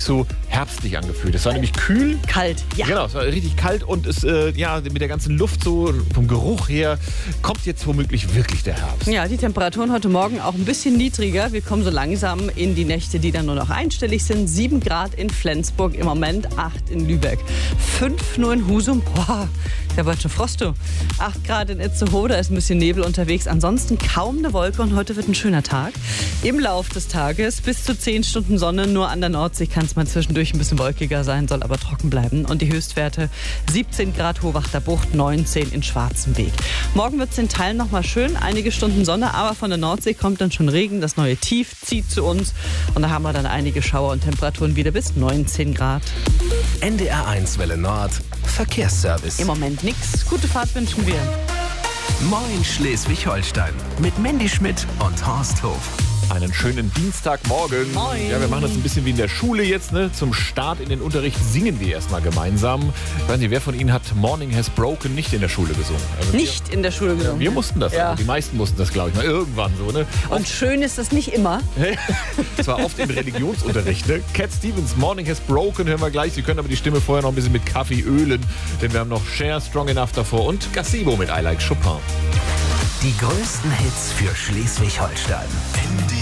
so herbstlich angefühlt. Es war nämlich kühl. Kalt, ja. Genau, es war richtig kalt und es, mit der ganzen Luft so, vom Geruch her, kommt jetzt womöglich wirklich der Herbst. Ja, die Temperaturen heute Morgen auch ein bisschen niedriger. Wir kommen so langsam in die Nächte, die dann nur noch einstellig sind. 7 Grad in Flensburg im Moment, 8 in Lübeck. 5 nur in Husum. Boah, der wird schon Frost, du. 8 Grad in Itzehoe, da ist ein bisschen Nebel unterwegs. Ansonsten kaum eine Wolke und heute wird ein schöner Tag. Im Lauf des Tages bis zu 10 Stunden Sonne. Nur an der Nordsee kann es mal zwischendurch ein bisschen wolkiger sein, soll aber trocken bleiben. Und die Höchstwerte 17 Grad Hohwachter Bucht, 19 in Schwarzenbeek. Morgen wird es in Teilen noch mal schön, einige Stunden Sonne, aber von der Nordsee kommt dann schon Regen. Das neue Tief zieht zu uns und da haben wir dann einige Schauer und Temperaturen wieder bis 19 Grad. NDR1 Welle Nord, Verkehrsservice. Im Moment nichts. Gute Fahrt wünschen wir. Moin Schleswig-Holstein mit Mandy Schmidt und Horst Hof. Einen schönen Dienstagmorgen. Moin. Ja, wir machen das ein bisschen wie in der Schule jetzt. Ne? Zum Start in den Unterricht singen wir erstmal gemeinsam. Ich weiß nicht, wer von Ihnen hat Morning Has Broken nicht in der Schule gesungen? Also Nicht in der Schule gesungen. wir mussten das. Ja. Also die meisten mussten das, glaube ich, mal irgendwann so. Ne? Und schön ist das nicht immer. Zwar oft im Religionsunterricht. Ne? Cat Stevens, Morning Has Broken, hören wir gleich. Sie können aber die Stimme vorher noch ein bisschen mit Kaffee ölen. Denn wir haben noch Cher, Strong Enough davor und Gazebo mit I Like Chopin. Die größten Hits für Schleswig-Holstein.